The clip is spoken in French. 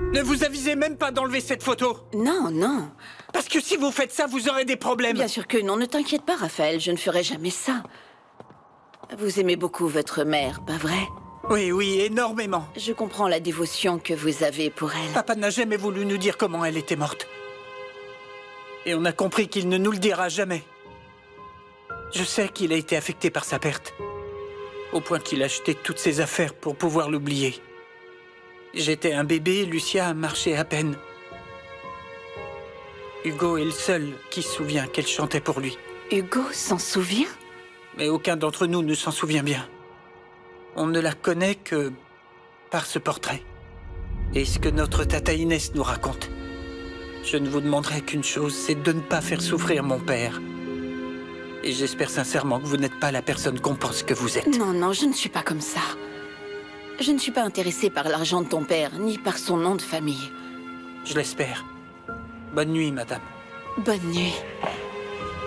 Ne vous avisez même pas d'enlever cette photo. Non, non. Parce que si vous faites ça, vous aurez des problèmes. Bien sûr que non, ne t'inquiète pas, Raphaël, je ne ferai jamais ça. Vous aimez beaucoup votre mère, pas vrai? Oui, oui, énormément. Je comprends la dévotion que vous avez pour elle. Papa n'a jamais voulu nous dire comment elle était morte. Et on a compris qu'il ne nous le dira jamais. Je sais qu'il a été affecté par sa perte. Au point qu'il a acheté toutes ses affaires pour pouvoir l'oublier. J'étais un bébé, Lucia marchait à peine. Hugo est le seul qui se souvient qu'elle chantait pour lui. Hugo s'en souvient? Mais aucun d'entre nous ne s'en souvient bien. On ne la connaît que par ce portrait. Et ce que notre tata Inès nous raconte. Je ne vous demanderai qu'une chose, c'est de ne pas faire souffrir mon père. Et j'espère sincèrement que vous n'êtes pas la personne qu'on pense que vous êtes. Non, non, je ne suis pas comme ça. Je ne suis pas intéressée par l'argent de ton père, ni par son nom de famille. Je l'espère. Bonne nuit, madame. Bonne nuit.